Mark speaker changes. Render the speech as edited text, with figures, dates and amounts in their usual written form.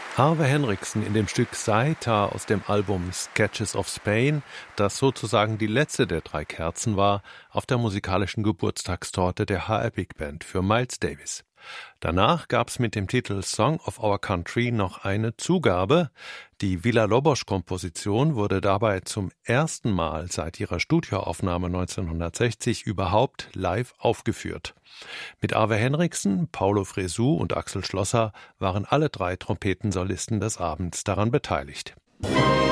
Speaker 1: Arve Henriksen in dem Stück Saita aus dem Album Sketches of Spain, das sozusagen die letzte der 3 Kerzen war, auf der musikalischen Geburtstagstorte der HR Big Band für Miles Davis. Danach gab's mit dem Titel Song of Our Country noch eine Zugabe. Die Villa-Lobos-Komposition wurde dabei zum ersten Mal seit ihrer Studioaufnahme 1960 überhaupt live aufgeführt. Mit Arve Henriksen, Paulo Fresu und Axel Schlosser waren alle 3 Trompetensolisten des Abends daran beteiligt.